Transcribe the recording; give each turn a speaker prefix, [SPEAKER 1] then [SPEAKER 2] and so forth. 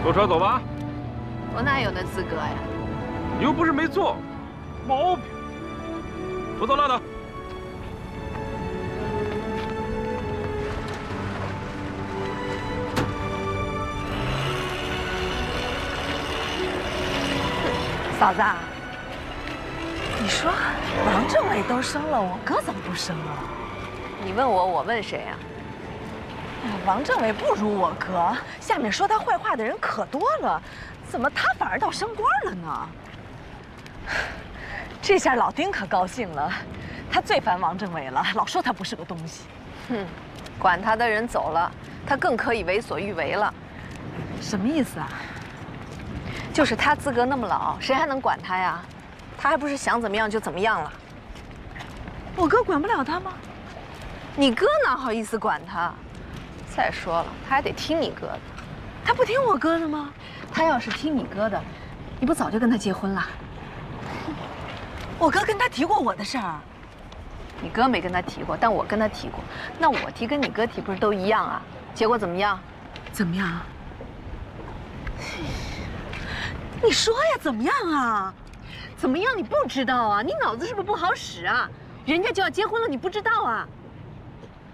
[SPEAKER 1] 坐车走吧。
[SPEAKER 2] 我哪有那资格呀？
[SPEAKER 1] 你又不是没坐，毛病。说到拉倒。
[SPEAKER 3] 嫂子，你说王政委都生了，我哥怎么不生啊？
[SPEAKER 2] 你问我，我问谁呀？
[SPEAKER 3] 王政委不如我哥，下面说他坏话的人可多了，怎么他反而倒升官了呢？这下老丁可高兴了，他最烦王政委了，老说他不是个东西。
[SPEAKER 2] 哼，管他的人走了，他更可以为所欲为了。
[SPEAKER 3] 什么意思啊？
[SPEAKER 2] 就是他资格那么老，谁还能管他呀？他还不是想怎么样就怎么样了？
[SPEAKER 3] 我哥管不了他吗？
[SPEAKER 2] 你哥哪好意思管他？再说了，他还得听你哥的。
[SPEAKER 3] 他不听我哥的吗？
[SPEAKER 2] 他要是听你哥的，你不早就跟他结婚了？
[SPEAKER 3] 我哥跟他提过我的事儿。
[SPEAKER 2] 你哥没跟他提过，但我跟他提过。那我提跟你哥提不是都一样啊？结果怎么样？
[SPEAKER 3] 怎么样？你说呀，怎么样啊？
[SPEAKER 2] 怎么样？你不知道啊？你脑子是不是不好使啊？人家就要结婚了，你不知道啊？